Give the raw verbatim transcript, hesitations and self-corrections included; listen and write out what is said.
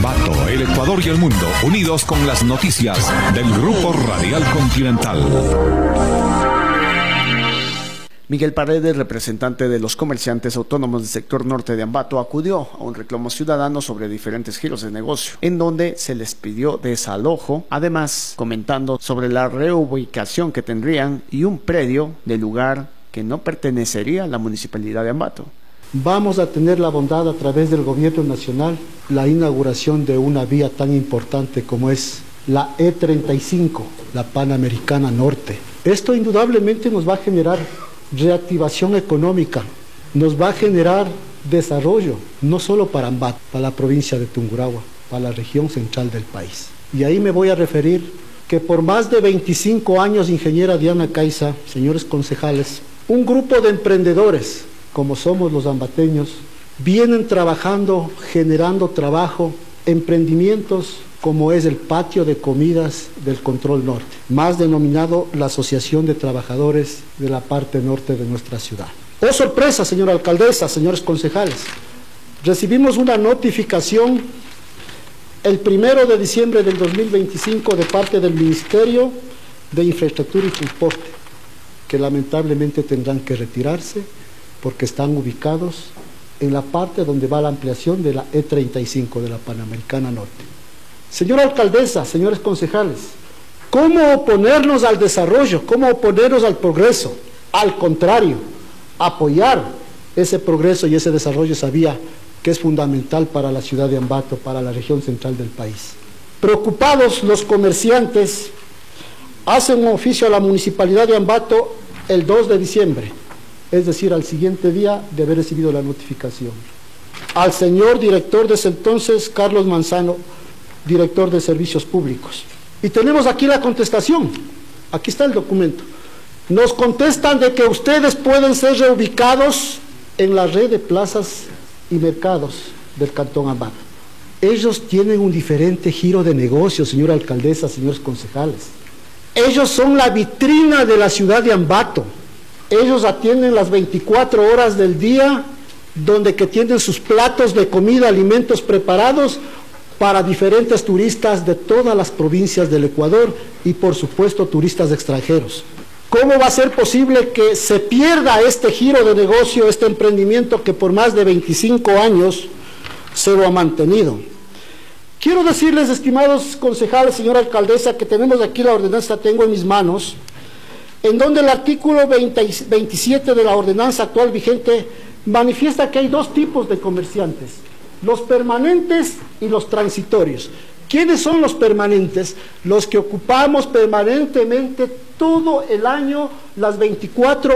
Ambato, el Ecuador y el mundo, unidos con las noticias del Grupo Radial Continental. Miguel Paredes, representante de los comerciantes autónomos del sector norte de Ambato, acudió a un reclamo ciudadano sobre diferentes giros de negocio, en donde se les pidió desalojo, además comentando sobre la reubicación que tendrían y un predio del lugar que no pertenecería a la municipalidad de Ambato. Vamos a tener la bondad a través del gobierno nacional la inauguración de una vía tan importante como es la E treinta y cinco, la Panamericana Norte. Esto indudablemente nos va a generar reactivación económica, nos va a generar desarrollo, no solo para Ambato, para la provincia de Tungurahua, para la región central del país. Y ahí me voy a referir que por más de veinticinco años, ingeniera Diana Caiza, señores concejales, un grupo de emprendedores, como somos los ambateños, vienen trabajando, generando trabajo, emprendimientos como es el patio de comidas del Control Norte, más denominado la Asociación de Trabajadores de la parte norte de nuestra ciudad. ¡Oh, sorpresa, señora alcaldesa, señores concejales! Recibimos una notificación el primero de diciembre del dos mil veinticinco de parte del Ministerio de Infraestructura y Transporte, que lamentablemente tendrán que retirarse porque están ubicados en la parte donde va la ampliación de la E treinta y cinco de la Panamericana Norte. Señora alcaldesa, señores concejales, ¿cómo oponernos al desarrollo? ¿Cómo oponernos al progreso? Al contrario, apoyar ese progreso y ese desarrollo sabía que es fundamental para la ciudad de Ambato, para la región central del país. Preocupados los comerciantes hacen un oficio a la municipalidad de Ambato el dos de diciembre, es decir, al siguiente día de haber recibido la notificación. Al señor director de ese entonces, Carlos Manzano, director de Servicios Públicos. Y tenemos aquí la contestación, aquí está el documento. Nos contestan de que ustedes pueden ser reubicados en la red de plazas y mercados del Cantón Ambato. Ellos tienen un diferente giro de negocio, señora alcaldesa, señores concejales. Ellos son la vitrina de la ciudad de Ambato. Ellos atienden las veinticuatro horas del día, donde que tienen sus platos de comida, alimentos preparados para diferentes turistas de todas las provincias del Ecuador y por supuesto turistas extranjeros. ¿Cómo va a ser posible que se pierda este giro de negocio, este emprendimiento que por más de veinticinco años se lo ha mantenido? Quiero decirles, estimados concejales, señora alcaldesa, que tenemos aquí la ordenanza, tengo en mis manos, en donde el artículo veintisiete de la ordenanza actual vigente manifiesta que hay dos tipos de comerciantes, los permanentes y los transitorios. ¿Quiénes son los permanentes? Los que ocupamos permanentemente todo el año, las veinticuatro